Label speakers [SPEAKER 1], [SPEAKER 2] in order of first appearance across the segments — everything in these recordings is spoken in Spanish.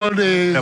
[SPEAKER 1] señor.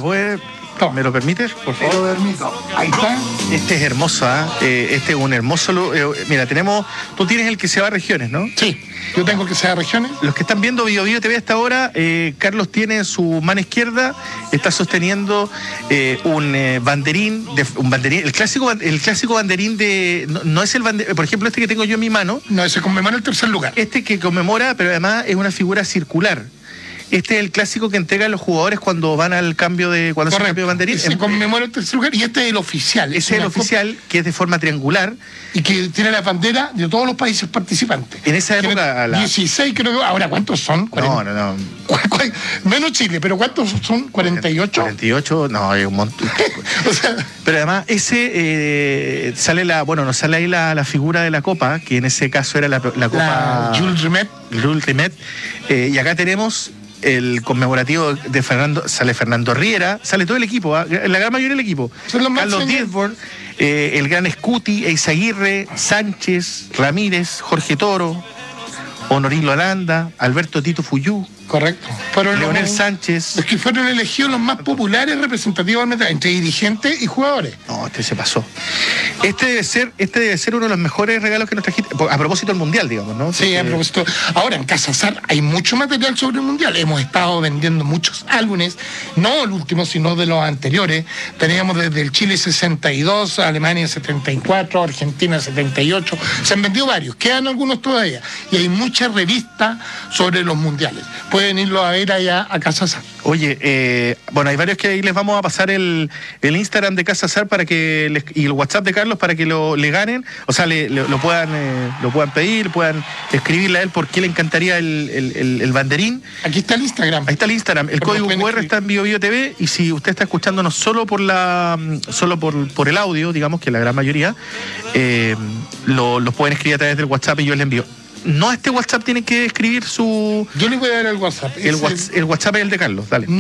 [SPEAKER 2] ¿Me lo permites, por favor?
[SPEAKER 1] Te lo permito. Ahí está.
[SPEAKER 2] Este es hermoso, este es un hermoso... mira, tú tienes el que se va a regiones, ¿no?
[SPEAKER 1] Sí, yo tengo el que se va a regiones.
[SPEAKER 2] Los que están viendo Bio Bio TV hasta ahora, Carlos tiene en su mano izquierda, está sosteniendo un banderín, el clásico banderín de... No es el banderín, por ejemplo, este que tengo yo en mi mano.
[SPEAKER 1] No, ese conmemora el tercer lugar.
[SPEAKER 2] Este que conmemora, pero además es una figura circular. Este es el clásico que entregan los jugadores cuando van al cambio de... Cuando se cambio de banderín.
[SPEAKER 1] Se conmemora el tercer lugar y este es el oficial.
[SPEAKER 2] Ese es el oficial, que es de forma triangular.
[SPEAKER 1] Y que tiene la bandera de todos los países participantes.
[SPEAKER 2] En esa época...
[SPEAKER 1] 16 creo que... Ahora, ¿cuántos son? 40.
[SPEAKER 2] No.
[SPEAKER 1] Menos Chile, pero ¿cuántos son? ¿48?
[SPEAKER 2] 48, no, hay un montón.
[SPEAKER 1] O sea,
[SPEAKER 2] pero además, ese nos sale ahí la figura de la copa, que en ese caso era la copa...
[SPEAKER 1] Jules
[SPEAKER 2] Rimet. Y acá tenemos... el conmemorativo de sale Fernando Riera, sale todo el equipo, la gran mayoría del equipo. Carlos Diezborn, el gran Scuti, Eizaguirre, Sánchez, Ramírez, Jorge Toro, Honorilo Alanda, Alberto Tito Fuyú.
[SPEAKER 1] Correcto.
[SPEAKER 2] Leonel Sánchez.
[SPEAKER 1] Los que fueron elegidos los más populares representativos entre dirigentes y jugadores.
[SPEAKER 2] No, este se pasó. Este debe ser uno de los mejores regalos que nos trajiste, a propósito del Mundial, digamos, ¿no?
[SPEAKER 1] Sí, a propósito. Ahora, en Casa Sar hay mucho material sobre el Mundial. Hemos estado vendiendo muchos álbumes, no el último, sino de los anteriores. Teníamos desde el Chile 62, Alemania 74, Argentina 78. Se han vendido varios, quedan algunos todavía. Y hay muchas revistas sobre los mundiales. Pueden irlo a ver allá a Casa Sar.
[SPEAKER 2] Oye, hay varios que ahí les vamos a pasar el Instagram de Casa Sar y el WhatsApp de Carlos para que le ganen, o sea, lo puedan pedir, puedan escribirle a él por qué le encantaría el banderín.
[SPEAKER 1] Aquí está el Instagram.
[SPEAKER 2] Ahí está el Instagram. El código QR está en Bio Bio TV, y si usted está escuchándonos solo por el audio, digamos que la gran mayoría, los pueden escribir a través del WhatsApp y yo les envío. No, a este WhatsApp tienen que escribir su...
[SPEAKER 1] Yo les voy a dar el WhatsApp.
[SPEAKER 2] El WhatsApp es el de Carlos, dale.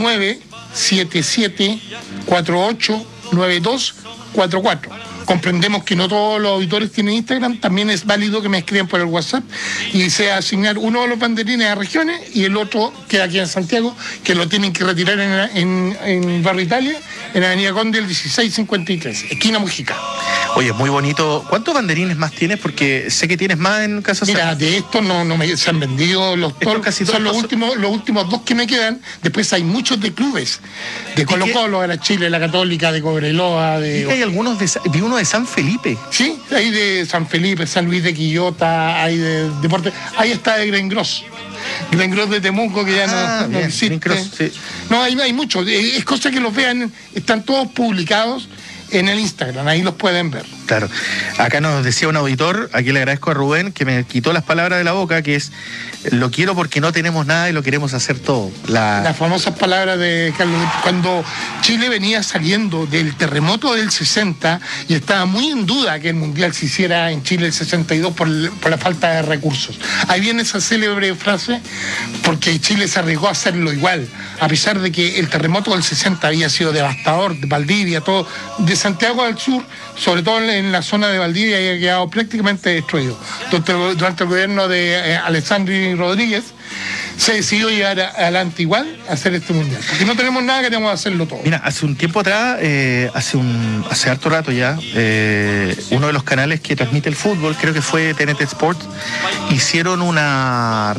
[SPEAKER 1] 977-489244. Comprendemos que no todos los auditores tienen Instagram, también es válido que me escriban por el WhatsApp y sea asignar uno de los banderines a regiones y el otro queda aquí en Santiago, que lo tienen que retirar en Barrio Italia, en Avenida Conde, el 1653, esquina Mujica.
[SPEAKER 2] Oye, muy bonito. ¿Cuántos banderines más tienes? Porque sé que tienes más en Casa Sar.
[SPEAKER 1] Mira, de estos se han vendido son los últimos dos que me quedan. Después hay muchos de clubes, de Colo-Colo, de la Chile, la Católica, de Cobreloa,
[SPEAKER 2] hay algunos vi uno de San Felipe.
[SPEAKER 1] Sí, hay de San Felipe, San Luis de Quillota, hay de Deporte, ahí está de Grengros de Temuco, que ya no existe.
[SPEAKER 2] Sí.
[SPEAKER 1] No, hay muchos, es cosa que los vean, están todos publicados en el Instagram, ahí los pueden ver.
[SPEAKER 2] Claro. Acá nos decía un auditor, aquí le agradezco a Rubén, que me quitó las palabras de la boca, que es: lo quiero porque no tenemos nada y lo queremos hacer todo. Las
[SPEAKER 1] famosas palabras de Carlos. Cuando Chile venía saliendo del terremoto del 60 y estaba muy en duda que el Mundial se hiciera en Chile el 62 por la falta de recursos. Ahí viene esa célebre frase, porque Chile se arriesgó a hacerlo igual, a pesar de que el terremoto del 60 había sido devastador, de Valdivia, todo, de Santiago al sur, sobre todo en la zona de Valdivia, había quedado prácticamente destruido. Durante el gobierno de Alessandri Rodríguez se decidió llevar adelante igual a hacer este mundial. Porque no tenemos nada, queremos hacerlo todo.
[SPEAKER 2] Mira, hace un tiempo atrás, hace harto rato ya, uno de los canales que transmite el fútbol, creo que fue TNT Sports, hicieron una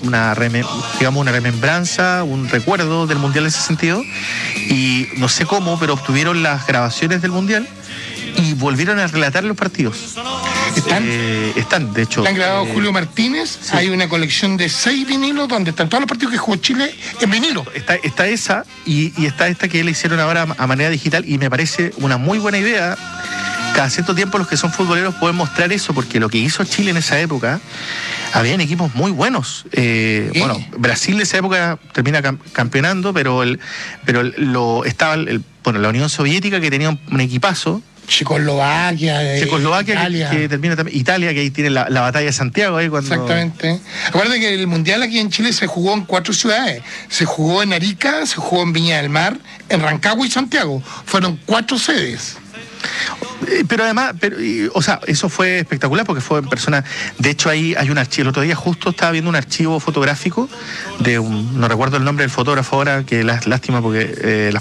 [SPEAKER 2] remembranza, un recuerdo del mundial en ese sentido, y no sé cómo, pero obtuvieron las grabaciones del mundial y volvieron a relatar los partidos. Están, de hecho.
[SPEAKER 1] Han grabado Julio Martínez, sí. Hay una colección de 6 vinilos donde están todos los partidos que jugó Chile en vinilo.
[SPEAKER 2] Está esa y está esta que le hicieron ahora a manera digital, y me parece una muy buena idea. Cada cierto tiempo los que son futboleros pueden mostrar eso, porque lo que hizo Chile en esa época, habían equipos muy buenos. Brasil de esa época termina campeonando, pero estaba la Unión Soviética, que tenía un equipazo.
[SPEAKER 1] Checoslovaquia,
[SPEAKER 2] Italia. Que termina también. Italia, que ahí tiene la batalla de Santiago.
[SPEAKER 1] Exactamente. Acuérdate que el mundial aquí en Chile se jugó en 4 ciudades. Se jugó en Arica, se jugó en Viña del Mar, en Rancagua y Santiago. Fueron 4 sedes.
[SPEAKER 2] Pero además, eso fue espectacular porque fue en persona. De hecho, ahí hay un archivo. El otro día justo estaba viendo un archivo fotográfico no recuerdo el nombre del fotógrafo ahora, que lástima porque